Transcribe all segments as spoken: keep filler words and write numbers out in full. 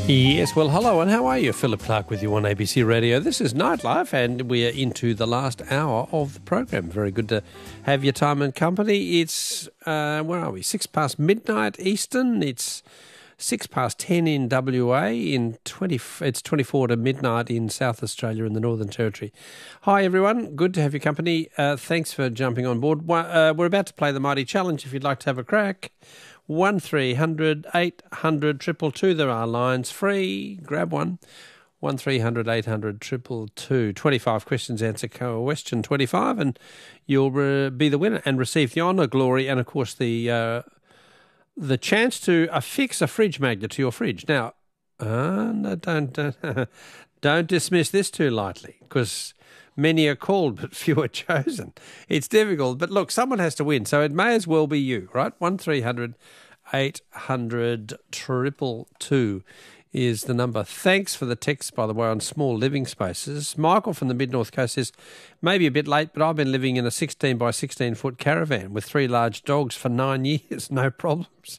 Yes, well, hello, and how are you? Philip Clark with you on A B C Radio. This is Nightlife, and we are into the last hour of the program. Very good to have your time and company. It's, uh, where are we? Six past midnight Eastern. It's six past ten in W A. In twenty, it's twenty-four to midnight in South Australia in the Northern Territory. Hi, everyone. Good to have your company. Uh, thanks for jumping on board. Uh, we're about to play the Mighty Challenge if you'd like to have a crack. one three hundred eight hundred two two two. There are lines free. Grab one. one three hundred eight hundred two two two. twenty-five questions, answer question twenty-five, and you'll re- be the winner and receive the honour, glory, and, of course, the uh, the chance to affix a fridge magnet to your fridge. Now, uh, no, don't, don't, don't dismiss this too lightly, because many are called, but few are chosen. It's difficult, but look, someone has to win, so it may as well be you, right? one three hundred eight hundred two two two is the number. Thanks for the text, by the way, on small living spaces. Michael from the Mid-North Coast says, maybe a bit late, but I've been living in a sixteen by sixteen foot caravan with three large dogs for nine years. No problems.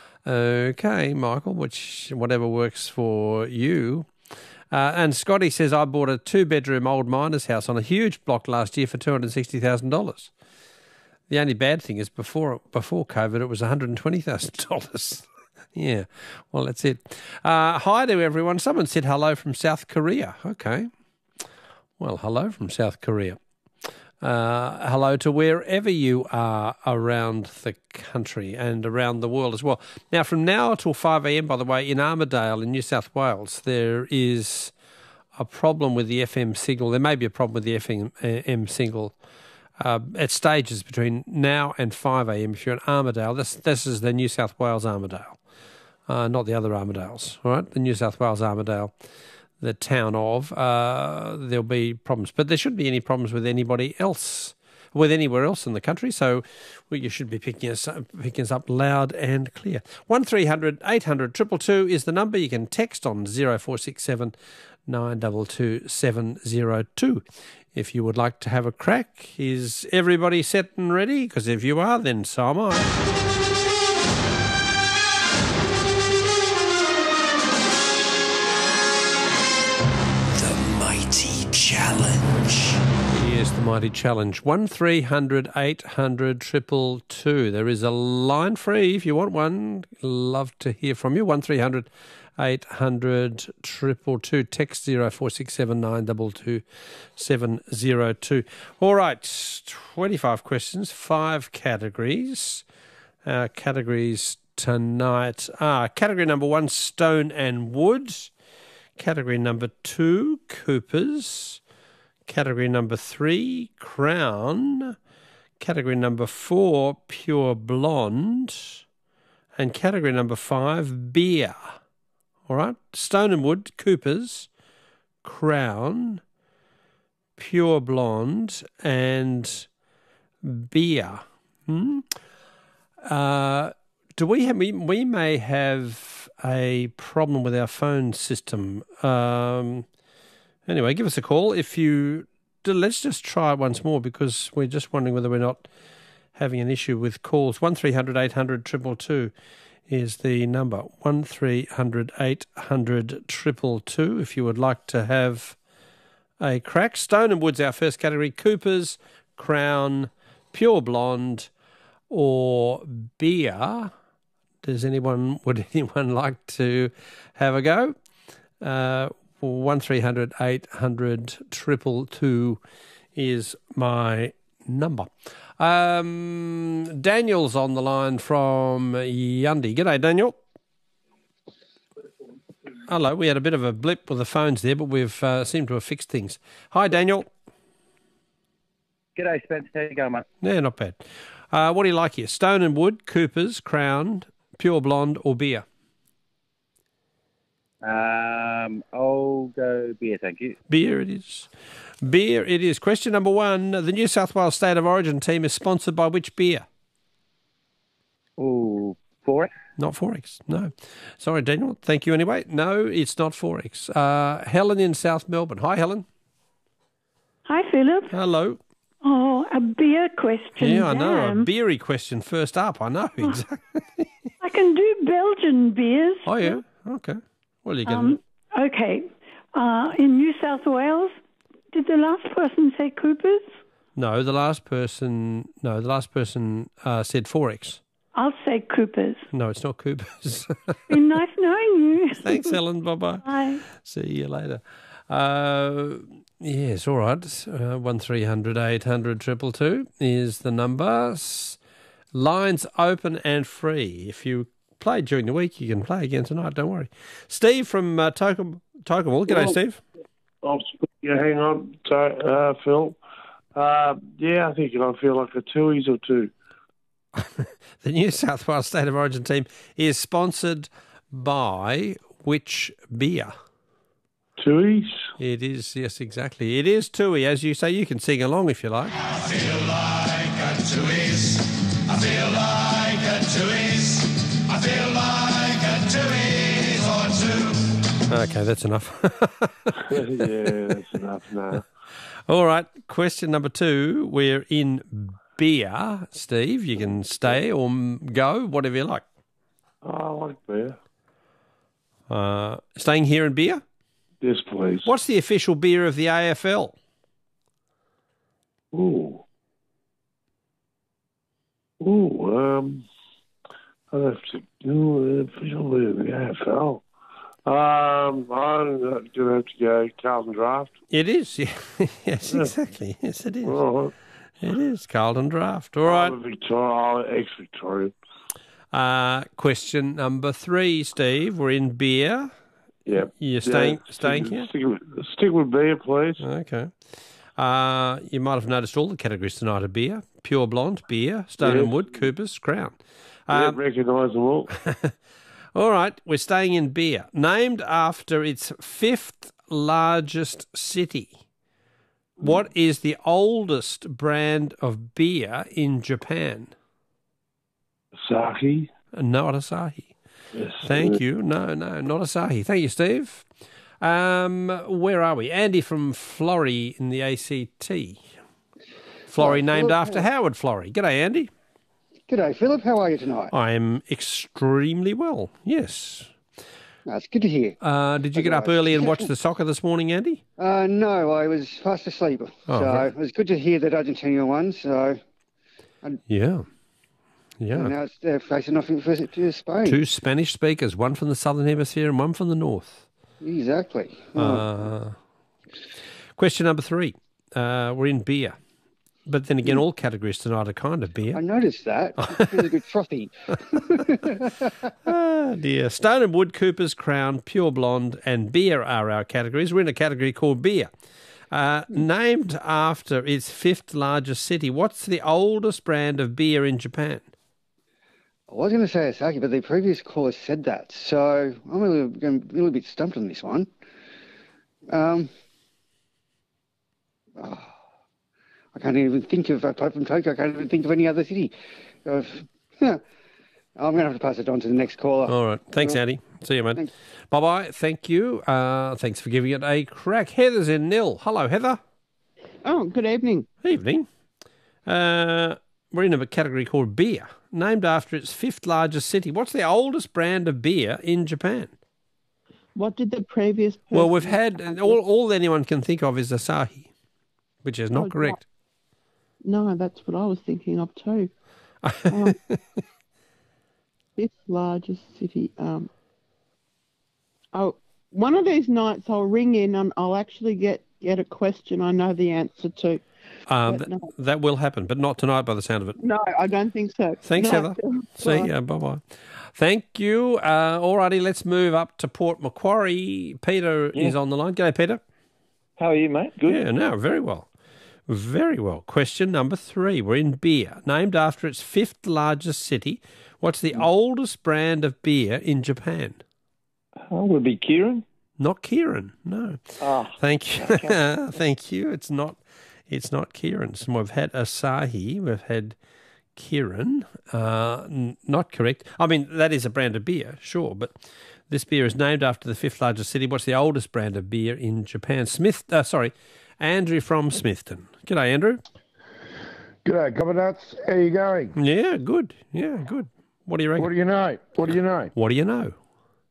Okay, Michael, which whatever works for you. Uh, and Scotty says, I bought a two-bedroom old miner's house on a huge block last year for two hundred sixty thousand dollars. The only bad thing is before before COVID, it was one hundred twenty thousand dollars. Yeah, well, that's it. Uh, hi to everyone. Someone said hello from South Korea. Okay. Well, hello from South Korea. Uh, hello to wherever you are around the country and around the world as well. Now, from now till five a.m., by the way, in Armidale in New South Wales, there is a problem with the F M signal. There may be a problem with the F M signal uh, at stages between now and five a.m. if you're in Armidale. This, this is the New South Wales Armidale, uh, not the other Armidales, all right? The New South Wales Armidale. The town of, uh, there'll be problems. But there shouldn't be any problems with anybody else, with anywhere else in the country. So well, you should be picking us, up, picking us up loud and clear. one three hundred eight hundred two two two is the number. You can text on zero four six seven nine two two seven zero two. If you would like to have a crack, is everybody set and ready? Because if you are, then so am I. Challenge. Yes, the Mighty Challenge. one three hundred eight hundred two two two. There is a line free if you want one. Love to hear from you. one three hundred eight hundred two two two. Text zero four six seven nine two two seven zero two. All right, twenty-five questions, five categories. Uh, categories tonight are category number one, stone and wood. Category number two, Coopers. Category number three, Crown. Category number four, Pure Blonde. And category number five, Beer. All right? Stone and Wood, Coopers, Crown, Pure Blonde, and Beer. Hmm? Uh, do we have, we, we may have a problem with our phone system. Um, anyway, give us a call. If you do, let's just try it once more because we're just wondering whether we're not having an issue with calls. one three hundred eight hundred two two two is the number. one three hundred eight hundred two two two if you would like to have a crack. Stone and Wood's our first category. Coopers, Crown, Pure Blonde, or Beer. Does anyone, would anyone like to have a go? Uh, one three hundred eight hundred two two two is my number. Um, Daniel's on the line from Yundi. G'day, Daniel. Hello. We had a bit of a blip with the phones there, but we've uh, seemed to have fixed things. Hi, Daniel. G'day, Spence. How you going, mate? Yeah, not bad. Uh, what do you like here? Stone and Wood, Coopers, Crown, Pure Blonde, or Beer? Um, I'll go beer, thank you. Beer it is. Beer it is. Question number one. The New South Wales State of Origin team is sponsored by which beer? Oh, Forex? Not Forex, no. Sorry, Daniel. Thank you anyway. No, it's not Forex. Uh, Helen in South Melbourne. Hi, Helen. Hi, Philip. Hello. Oh, a beer question. Yeah, I know. Damn. A beery question first up. I know, exactly. I can do Belgian beers. Oh, yeah. Okay. Well, you can. Um, okay. Uh, in New South Wales, did the last person say Coopers? No, the last person. No, the last person uh, said Forex. I'll say Coopers. No, it's not Coopers. Been nice knowing you. Thanks, Ellen. Bye bye. Bye. See you later. Uh, yes, all right. Uh, one three hundred eight hundred triple two is the number. S- Lines open and free. If you played during the week, you can play again tonight. Don't worry. Steve from uh, Tokam- Tokemall. G'day, Well, Steve. I'll yeah, hang on, so, uh, Phil. Uh, yeah, I think I feel like a twoies or two. The New South Wales State of Origin team is sponsored by which beer? Twoies? It is, yes, exactly. It is Tui. As you say, you can sing along if you like. I feel like a Tuies. I feel like a Tuies. I feel like a Tuies or two. Okay, that's enough. Yeah, that's enough now. All right, question number two. We're in beer. Steve, you can stay or m- go, whatever you like. Oh, I like beer. Uh, staying here in beer? Yes, please. What's the official beer of the A F L? Ooh. Ooh, um, I'd have to do the official beer of the A F L. Um, I'm going to have to go Carlton Draft. It is, yeah. Yes, exactly. Yes, it is. All right. It is Carlton Draft. All I'm right. a Victoria, I'm ex-Victorian. Uh, question number three, Steve. We're in beer. Yeah. You're staying Yeah, staying stick, here? Stick with, stick with beer, please. Okay. Uh, you might have noticed all the categories tonight are beer. Pure Blonde, beer, Stone Yeah. and Wood, Cooper's, Crown. Yeah, Um, recognise them all. all right, we're staying in beer. Named after its fifth largest city. What is the oldest brand of beer in Japan? Asahi. Not Asahi. Yes. Thank you. No, no, not Asahi. Thank you, Steve. Um, where are we? Andy from Florrie in the A C T. Florrie named after Howard Florrie. G'day, Andy. G'day, Philip. How are you tonight? I am extremely well, yes. That's good to hear. Uh, did you get up Otherwise- early and watch the soccer this morning, Andy? Uh, no, I was fast asleep. Oh, so right. it was good to hear that Argentina won. So Yeah. Yeah. now it's, they're facing off in- to Spain. Two Spanish speakers, one from the southern hemisphere and one from the north. Exactly. Oh, Uh, question number three. Uh, we're in beer. But then again, all categories tonight are kind of beer. I noticed that. It's really good frothy. Ah, dear. Stone and Wood, Cooper's, Crown, Pure Blonde, and beer are our categories. We're in a category called beer. Uh, named after its fifth largest city, what's the oldest brand of beer in Japan? I was going to say Asahi, but the previous caller said that. So I'm a little, I'm a little bit stumped on this one. Um, oh, I can't even think of, apart from Tokyo, I can't even think of any other city. Uh, I'm going to have to pass it on to the next caller. All right. Thanks, Andy. See you, mate. Thanks. Bye-bye. Thank you. Uh, thanks for giving it a crack. Heather's in Nil. Hello, Heather. Oh, good evening. Evening. Uh, we're in a category called beer, named after its fifth largest city. What's the oldest brand of beer in Japan? What did the previous person... Well, we've had, and all, all anyone can think of is Asahi, which is not Oh, correct. No, that's what I was thinking of too. Um, fifth largest city. Um, oh, one of these nights I'll ring in and I'll actually get, get a question I know the answer to. Um, But th- no. That will happen, but not tonight by the sound of it. No, I don't think so. Thanks, No. Heather. See Bye. ya. Bye-bye. Thank you. Uh, all righty, let's move up to Port Macquarie. Peter is on the line. G'day, Peter. How are you, mate? Good. Yeah, no, very well. Very well. Question number three. We're in beer. Named after its fifth largest city, what's the oldest brand of beer in Japan? Oh, would be Kieran. Not Kirin, no. Ah, Thank you. Thank you. It's not It's not Kirin's. We've had Asahi. We've had Kirin. Uh, n- not correct. I mean, that is a brand of beer, sure, but this beer is named after the fifth largest city. What's the oldest brand of beer in Japan? Smith, uh, sorry, Andrew from Smithton. G'day, Andrew. G'day, Commandants. How you going? Yeah, good. Yeah, good. What do you reckon? What do you know? What do you know? What do you know?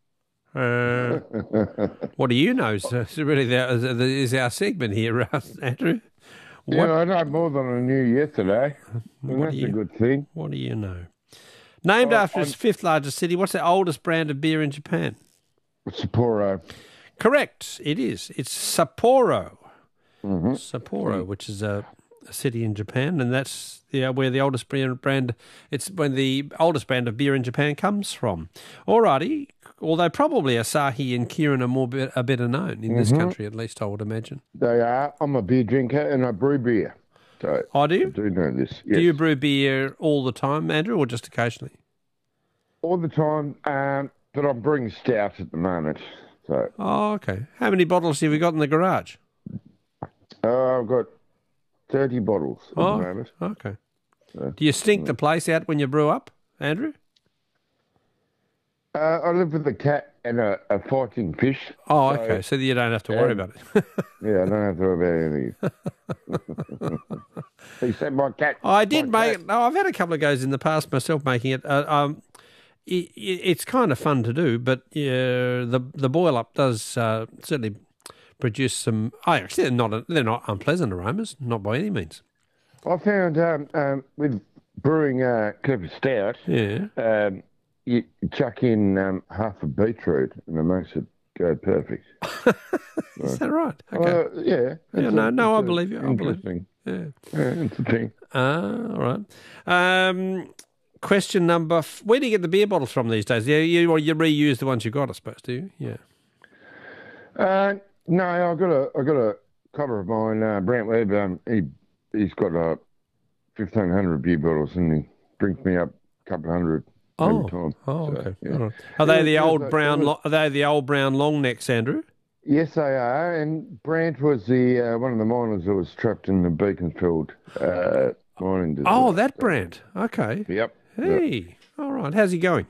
Uh, what do you know? So it's really the, the, is our segment here, Andrew? What, Yeah, I know more than I knew yesterday. And What that's do you- a good thing. what do you know? Named Oh, after its I'm- fifth largest city, what's the oldest brand of beer in Japan? Sapporo. Correct, it is. It's Sapporo. Mm-hmm. Sapporo, which is a, a city in Japan, and that's yeah, where the oldest brand, brand. It's when the oldest brand of beer in Japan comes from. Alrighty, although probably Asahi and Kirin are more be, are better known in this Mm-hmm. country, at least I would imagine. They are. I'm a beer drinker and I brew beer. So Oh, do I you? do know this. Yes. Do you brew beer all the time, Andrew, or just occasionally? All the time, um, but I'm brewing stout at the moment. So Oh, okay. How many bottles have you got in the garage? uh, I've got thirty bottles at Oh, the moment. okay. So, Do you stink the place out when you brew up, Andrew? Uh, I live with a cat and a, a fighting fish. Oh, So, okay. So you don't have to worry um, about it. Yeah, I don't have to worry about anything. He said my cat. I did my make cat- it. No, I've had a couple of goes in the past myself making it. Uh, um, it, it, it's kind of fun to do, but uh, the the boil up does uh, certainly produce some. Oh, actually, they're not they're not unpleasant aromas, not by any means. I found um, um, with brewing uh, Clever Stout, Yeah. um, you chuck in um, half a beetroot and it makes it go perfect. Is that right? Okay. Uh, yeah. Yeah, it's no, a- no, I it's a believe you. I believe you. Interesting. Yeah. Yeah, it's a thing. Ah, all right. Um, question number. F- where do you get the beer bottles from these days? Yeah, you or you reuse the ones you got, I suppose. Do you? Yeah. Uh, no, I got a I got a couple of mine. Uh, Brent Webb. Um, he he's got uh, fifteen hundred beer bottles, and he brings me up a couple of hundred Oh. every time. Oh, So, okay. yeah. All right. Are they It was- the it was old a- it brown? was- Lo- are they the old brown long necks, Andrew? Yes, they are. And Brant was the uh, one of the miners that was trapped in the Beaconsfield uh, mining district. Oh, that brand. Okay. Yep. Yep. Hey. All right. How's he going?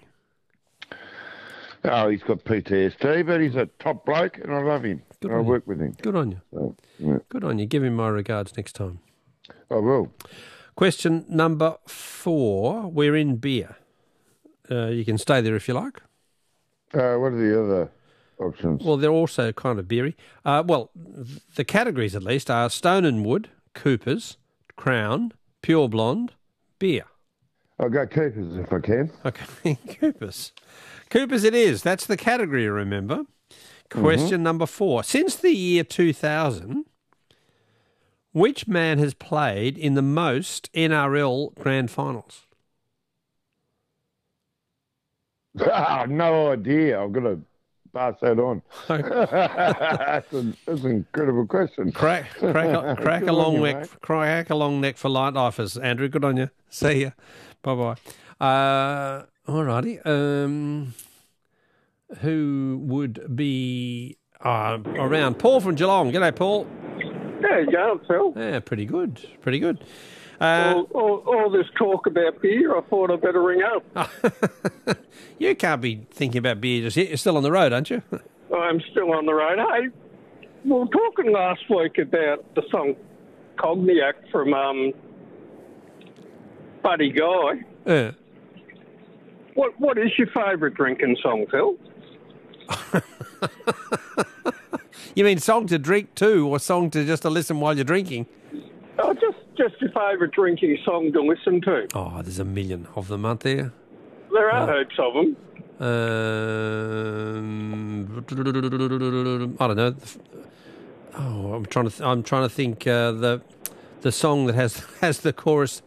Oh, he's got P T S D, but he's a top bloke, and I love him. Good I on you. work with him. Good on you. So, yeah, Good on you. Give him my regards next time. I will. Question number four. We're in beer. Uh, you can stay there if you like. Uh, what are the other options? Well, they're also kind of beery. Uh, well, the categories at least are Stone and Wood, Coopers, Crown, Pure Blonde, beer. I'll go Keepers if I can. Okay, Coopers. Coopers it is. That's the category, remember. Question Mm-hmm. number four. Since the year two thousand, which man has played in the most N R L grand finals? Ah, no idea. I've got to pass that on. that's, a, that's an incredible question. Crack, crack, crack Good a on long you, neck, mate. crack a long neck for light lifers. Andrew, good on you. See ya. Bye bye. Uh, alrighty. Um, who would be uh, around? Paul from Geelong. G'day, Paul. There you go, Phil. Yeah, pretty good. Pretty good. Uh, all, all, all this talk about beer, I thought I'd better ring up. you can't be thinking about beer just yet. You're still on the road, aren't you? I'm still on the road. Hey, we were talking last week about the song Cognac from um, Buddy Guy. Yeah. What What is your favourite drinking song, Phil? You mean song to drink to, or song to just to listen while you're drinking? Oh, just just your favourite drinking song to listen to. Oh, there's a million of them, aren't there? There are heaps of them. Um, I don't know. Oh, I'm trying to. Th- I'm trying to think. Uh, the the song that has has the chorus.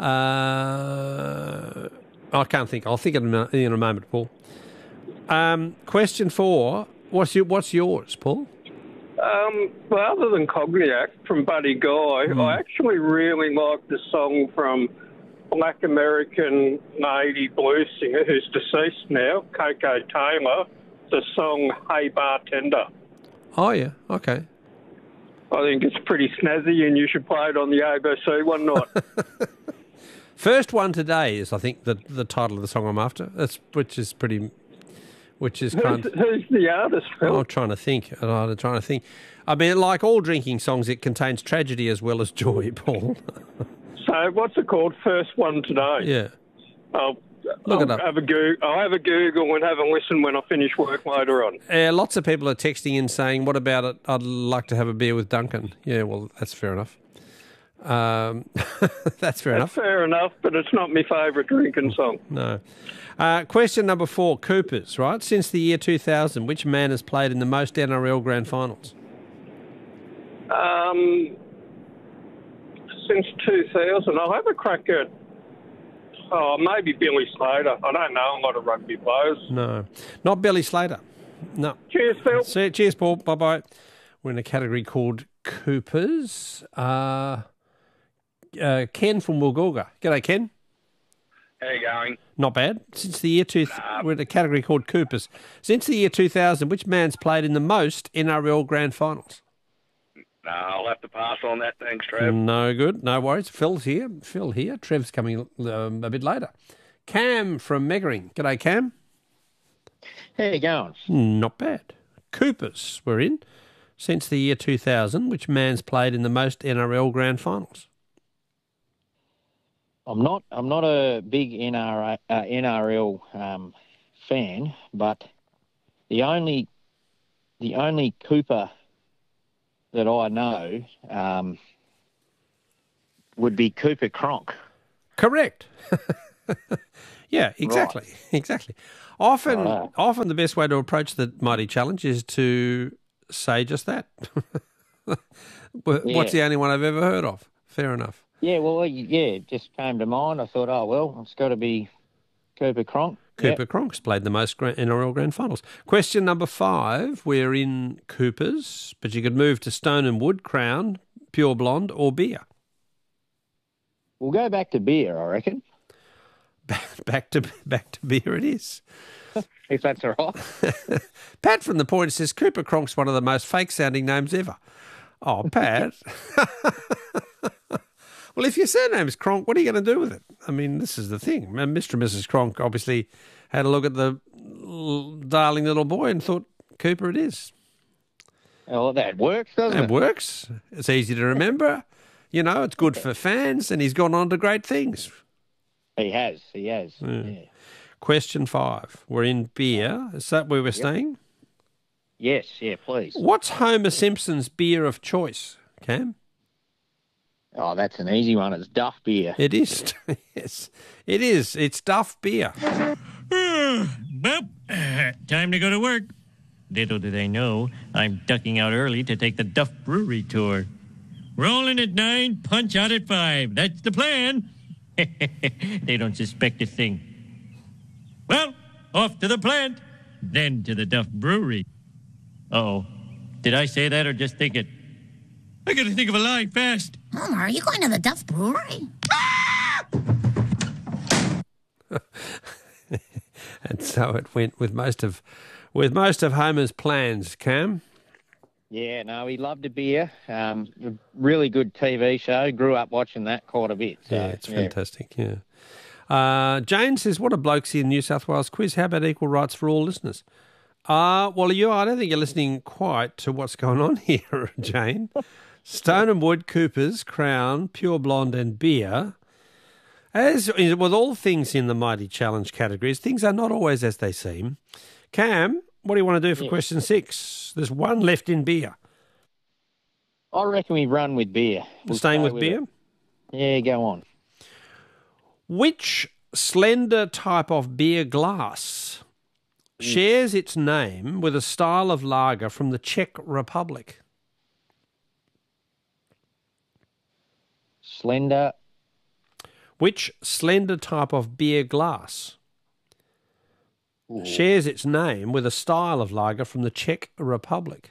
Uh, I can't think. I'll think in a, in a moment, Paul. Um, question four. What's your What's yours, Paul? Um, well, other than Cognac from Buddy Guy, Mm. I actually really like the song from Black American eighty blues singer who's deceased now, Coco Taylor, the song Hey Bartender. Oh yeah. Okay. I think it's pretty snazzy and you should play it on the A B C one night. First one today is, I think, the the title of the song I'm after. That's which is pretty. Which is kind. who's, who's the artist, Phil? I'm trying to think. I'm trying to think. I mean, like all drinking songs, it contains tragedy as well as joy, Paul. So what's it called? First one today. Yeah. Oh, Look I'll it up. Have a go- I'll have a Google and have a listen when I finish work later on. Uh, lots of people are texting in saying, what about it? I'd like to have a beer with Duncan. Yeah, well, that's fair enough. Um, that's fair enough. That's fair enough, but it's not my favourite drinking song. No. Uh, question number four, Coopers, right? Since the year two thousand, which man has played in the most N R L grand finals? Um, since two thousand, I'll have a crack at, oh, maybe Billy Slater. I don't know a lot of rugby players. No. Not Billy Slater. No. Cheers, Phil. See, cheers, Paul. Bye-bye. We're in a category called Coopers. Uh, uh, Ken from Woolgoolga. G'day, Ken. How you going? Not bad. Since the year two, th- Nah. we're in a category called Coopers. Since the year two thousand, which man's played in the most N R L grand finals? No, I'll have to pass on that. Thanks, Trev. No good. No worries. Phil's here. Phil here. Trev's coming um, a bit later. Cam from Meggering. G'day, Cam. How you going? Not bad. Coopers we're in. Since the year two thousand, which man's played in the most N R L grand finals? I'm not. I'm not a big N R, uh, N R L um, fan, but the only the only Cooper that I know um, would be Cooper Cronk. Correct. Yeah, exactly, Right. exactly. Often, Right. often the best way to approach the Mighty Challenge is to say just that. What's Yeah. the only one I've ever heard of? Fair enough. Yeah, well, yeah, it just came to mind. I thought, oh well, it's got to be Cooper Cronk. Cooper Cronk's played the most grand, N R L grand finals. Question number five. We're in Coopers, but you could move to Stone and Wood, Crown, Pure Blonde, or Beer. We'll go back to beer, I reckon, Back to back to beer it is. if that's all right. Pat from the Point says Cooper Cronk's one of the most fake-sounding names ever. Oh, Pat. Well, if your surname's Cronk, what are you going to do with it? I mean, this is the thing. Mister and Missus Cronk obviously had a look at the l- darling little boy and thought, Cooper it is. Well, that works, doesn't It it? works. It's easy to remember. You know, it's good for fans, and he's gone on to great things. He has. He has. Yeah. Yeah. Question five. We're in beer. Is that where we're staying? Yes. Yeah. Please. What's Homer Simpson's beer of choice, Cam? Oh, that's an easy one. It's Duff beer. It is. Yes, it is. It's Duff beer. Well, time to go to work. Little do they know, I'm ducking out early to take the Duff Brewery tour. Rolling at nine, punch out at five. That's the plan. They don't suspect a thing. Well, off to the plant, then to the Duff Brewery. Uh-oh. Did I say that or just think it? I gotta think of a line fast. Homer, are you going to the Duff Brewery? And so it went with most of, with most of Homer's plans. Cam. Yeah, no, he loved a beer. Um, a really good T V show. Grew up watching that quite a bit. So, Yeah, it's fantastic. Yeah. Uh, Jane says, "What a blokes here in New South Wales quiz. How about equal rights for all listeners?" Uh, well, you, I don't think you're listening quite to what's going on here, Jane. Stone and Wood, Coopers, Crown, Pure Blonde, and Beer. As with all things in the Mighty Challenge categories, things are not always as they seem. Cam, what do you want to do for Yeah. question six? There's one left in beer. I reckon we run with beer. We'll Staying stay with beer? it. Yeah, go on. Which slender type of beer glass shares its name with a style of lager from the Czech Republic? Slender. Which slender type of beer glass Ooh. shares its name with a style of lager from the Czech Republic?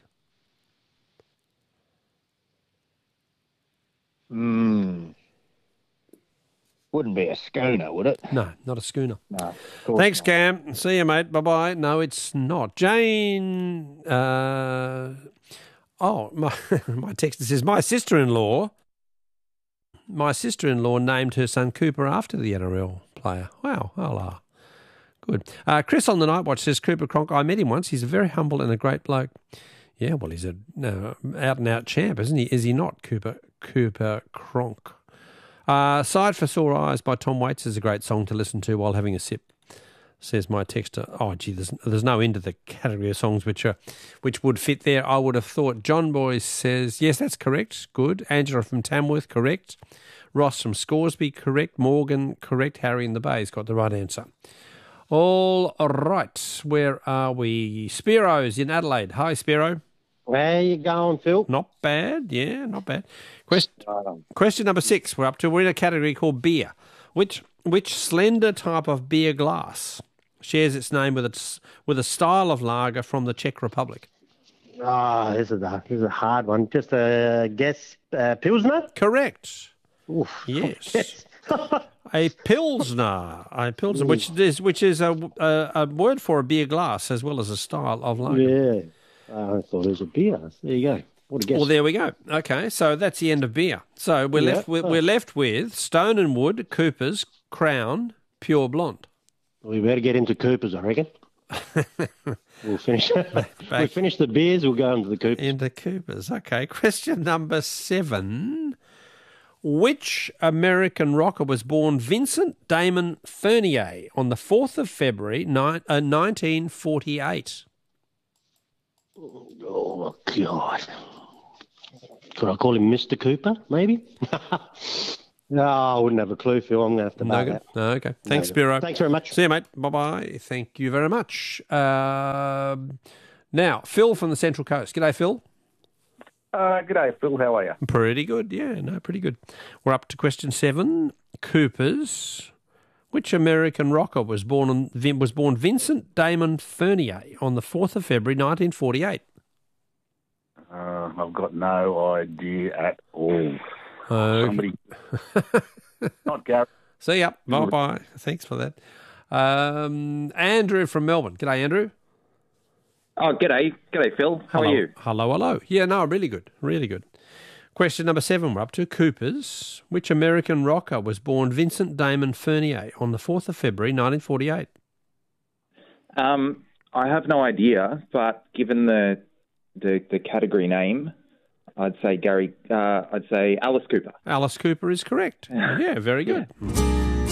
Hmm. Wouldn't be a schooner, would it? No, not a schooner. No. of course Thanks, not. Cam. See you, mate. Bye-bye. No, it's not. Jane, uh, oh, my, my text says, my sister-in-law, my sister-in-law named her son Cooper after the N R L player. Wow, hola. Good. Uh, Chris on the Night Watch says, Cooper Cronk, I met him once. He's a very humble and a great bloke. Yeah, well, he's a uh, out-and-out champ, isn't he? Is he not, Cooper Cooper Cronk? Uh, Side for Sore Eyes by Tom Waits is a great song to listen to while having a sip, says my texter. Oh, gee, there's, there's no end to the category of songs which are which would fit there, I would have thought. John Boy says, yes, that's correct. Good. Angela from Tamworth, correct. Ross from Scoresby, correct. Morgan, correct. Harry in the Bay's got the right answer. All right. Where are we? Spiro's in Adelaide. Hi, Spiro. Where you going, Phil? Not bad. Yeah, not bad. Question, question number six. We're up to, we're in a category called beer. Which which slender type of beer glass shares its name with its with a style of lager from the Czech Republic? Ah, oh, this is a this is a hard one. Just a guess, uh, Pilsner. Correct. Oof. Yes. A Pilsner, a Pilsner, which is which is a, a a word for a beer glass as well as a style of lager. Yeah. Uh, I thought it was a beer. There you go. What a guess. Well, there we go. Okay, so that's the end of beer. So we're Yeah. left with, Oh. we're left with Stone and Wood, Cooper's, Crown, Pure Blonde. We better get into Coopers, I reckon. We'll finish. we finish the beers. We'll go into the Coopers. Into Coopers. Okay. Question number seven. Which American rocker was born Vincent Damon Fernier on the fourth of February, ni- uh, nineteen forty-eight? Oh, God. Could I call him Mister Cooper, maybe? No, I wouldn't have a clue, Phil. I'm going to have to No buy good. that. No, okay. Thanks, No. Spiro. Thanks very much. See you, mate. Bye-bye. Thank you very much. Um now, Phil from the Central Coast. G'day, Phil. Uh, g'day, Phil. How are you? Pretty good. Yeah, no, pretty good. We're up to question seven. Coopers. Which American rocker was born on, Vin- was born Vincent Damon Fernier on the fourth of February, nineteen forty-eight? Uh, I've got no idea at all. Uh, Somebody. Not Gary. See ya. Bye-bye. Thanks for that. Um, Andrew from Melbourne. G'day, Andrew. Oh, g'day. G'day, Phil. How hello. are you? Hello, hello. Yeah, no, really good. Really good. Question number seven, we're up to. Coopers. Which American rocker was born Vincent Damon Fernier on the fourth of February, nineteen forty-eight? Um, I have no idea, but given the the, the category name, I'd say Gary. Uh, I'd say Alice Cooper. Alice Cooper is correct. Yeah, very good.